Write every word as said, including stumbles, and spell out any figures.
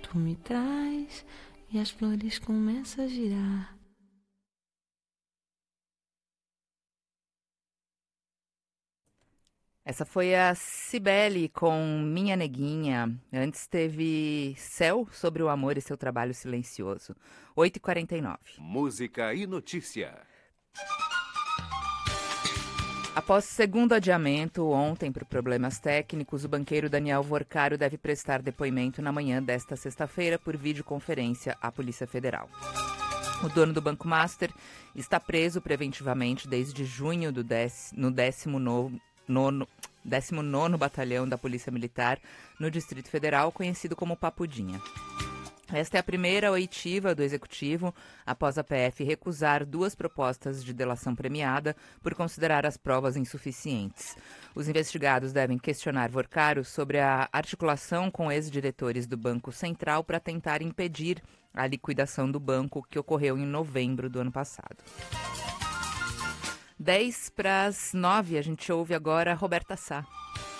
tu me traz e as flores começam a girar. Essa foi a Cibele com Minha Neguinha. Antes teve Céu sobre o Amor e seu trabalho silencioso. oito e quarenta e nove. Música e notícia. Após segundo adiamento ontem por problemas técnicos, o banqueiro Daniel Vorcaro deve prestar depoimento na manhã desta sexta-feira por videoconferência à Polícia Federal. O dono do Banco Master está preso preventivamente desde junho do dez, no décimo nono Batalhão da Polícia Militar no Distrito Federal, conhecido como Papudinha. Esta é a primeira oitiva do Executivo após a P F recusar duas propostas de delação premiada por considerar as provas insuficientes. Os investigados devem questionar Vorcaro sobre a articulação com ex-diretores do Banco Central para tentar impedir a liquidação do banco que ocorreu em novembro do ano passado. dez para as nove, a gente ouve agora Roberta Sá.